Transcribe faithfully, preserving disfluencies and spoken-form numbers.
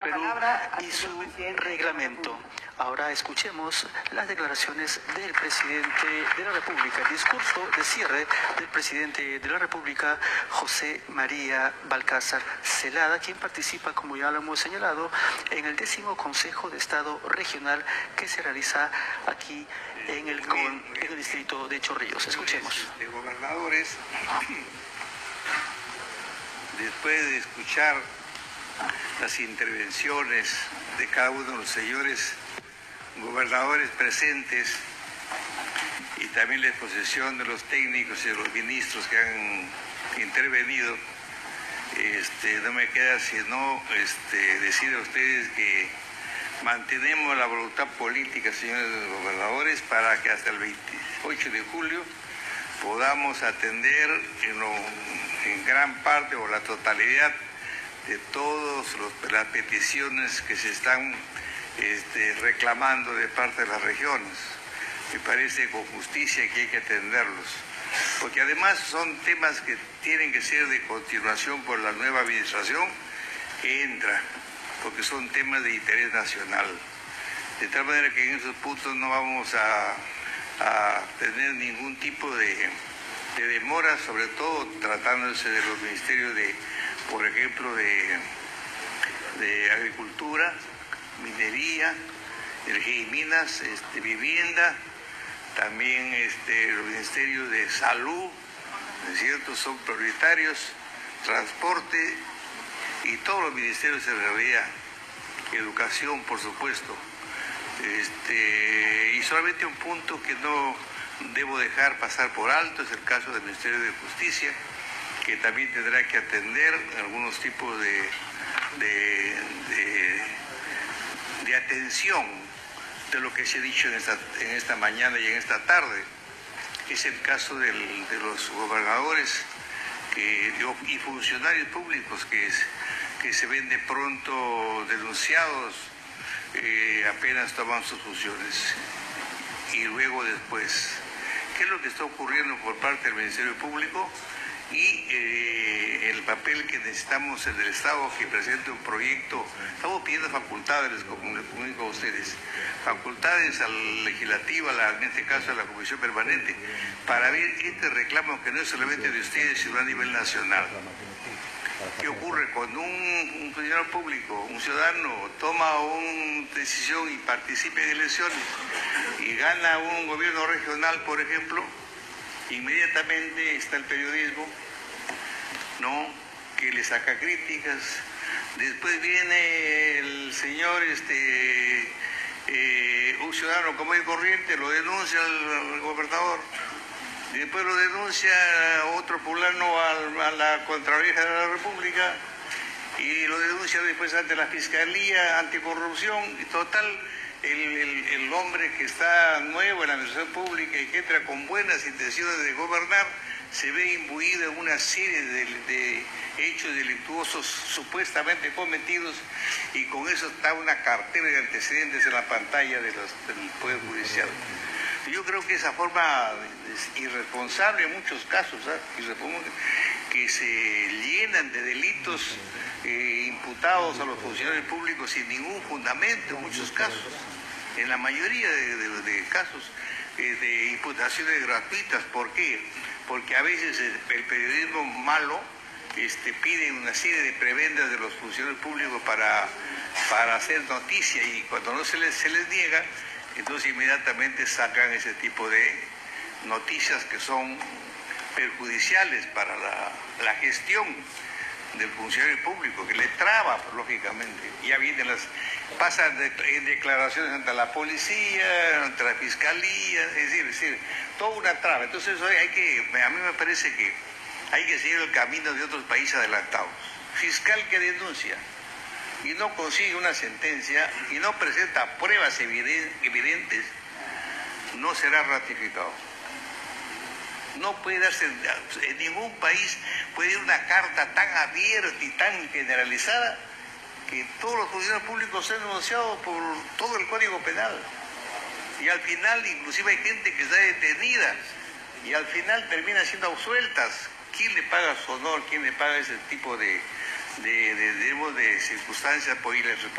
Perú y su reglamento. Ahora escuchemos las declaraciones del presidente de la República, el discurso de cierre del presidente de la República, José María Balcázar Zelada, quien participa, como ya lo hemos señalado, en el décimo Consejo de Estado Regional que se realiza aquí en el, con, en el distrito de Chorrillos. Escuchemos. De gobernadores, después de escuchar las intervenciones de cada uno de los señores gobernadores presentes y también la exposición de los técnicos y de los ministros que han intervenido, este, no me queda sino este, decir a ustedes que mantenemos la voluntad política, señores gobernadores, para que hasta el veintiocho de julio podamos atender en, lo, en gran parte o la totalidad de todas las peticiones que se están este, reclamando de parte de las regiones. Me parece con justicia que hay que atenderlos, porque además son temas que tienen que ser de continuación por la nueva administración que entra, porque son temas de interés nacional. De tal manera que en esos puntos no vamos a, a tener ningún tipo de, de demora, sobre todo tratándose de los ministerios de, por ejemplo, de, de Agricultura, Minería, Energía y Minas, este, Vivienda, también este, los ministerios de Salud, ¿no es cierto?, son prioritarios, Transporte y todos los ministerios de realidad, Educación, por supuesto. Este, y solamente un punto que no debo dejar pasar por alto es el caso del Ministerio de Justicia, que también tendrá que atender algunos tipos de, de, de, de atención de lo que se ha dicho en esta, en esta mañana y en esta tarde. Es el caso del, de los gobernadores que, y funcionarios públicos que, es, que se ven de pronto denunciados eh, apenas toman sus funciones. Y luego después, ¿qué es lo que está ocurriendo por parte del Ministerio Público? Y eh, el papel que necesitamos en el Estado que presente un proyecto. Estamos pidiendo facultades, les comunico a ustedes, facultades al legislativo, en este caso a la Comisión Permanente, para ver este reclamo que no es solamente de ustedes, sino a nivel nacional. ¿Qué ocurre cuando un, un funcionario público, un ciudadano, toma una decisión y participa en elecciones y gana un gobierno regional, por ejemplo? Inmediatamente está el periodismo, ¿no?, que le saca críticas. Después viene el señor, este, eh, un ciudadano común y corriente, lo denuncia al gobernador. Y después lo denuncia otro fulano a la Contraloría General de la República y lo denuncia después ante la Fiscalía Anticorrupción. Y total, El, el, el hombre que está nuevo en la administración pública y que entra con buenas intenciones de gobernar, se ve imbuido en una serie de, de hechos delictuosos supuestamente cometidos, y con eso está una cartera de antecedentes en la pantalla de los, del Poder Judicial. Yo creo que esa forma es irresponsable en muchos casos, ¿eh? que se llenan de delitos eh, imputados a los funcionarios públicos sin ningún fundamento en muchos casos. En la mayoría de, de, de casos eh, de imputaciones gratuitas. ¿Por qué? Porque a veces el, el periodismo malo este, pide una serie de prebendas de los funcionarios públicos para, para hacer noticia, y cuando no se les, se les niega, entonces inmediatamente sacan ese tipo de noticias que son perjudiciales para la, la gestión del funcionario público, que le traba, lógicamente. Ya vienen las, pasan de, en declaraciones ante la policía, ante la fiscalía, es decir, es decir, toda una traba. Entonces hay que, a mí me parece que hay que seguir el camino de otros países adelantados. Fiscal que denuncia y no consigue una sentencia y no presenta pruebas evidentes, no será ratificado. No puede darse, en ningún país puede ir una carta tan abierta y tan generalizada que todos los funcionarios públicos sean denunciados por todo el Código Penal. Y al final inclusive hay gente que está detenida y al final termina siendo absueltas. ¿Quién le paga su honor? ¿Quién le paga ese tipo de, de, de, de, de circunstancias por ir a